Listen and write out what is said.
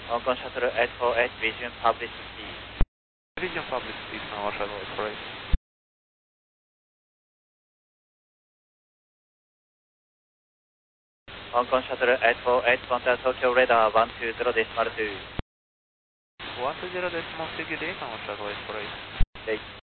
Hong Kong Shuttle 848, resume public speed. Resume public speed, Hong Kong Shuttle 848. Hong Kong Shuttle 848, contact Tokyo radar 120.2. 120.2 good day, Hong Kong Shuttle 848. Okay.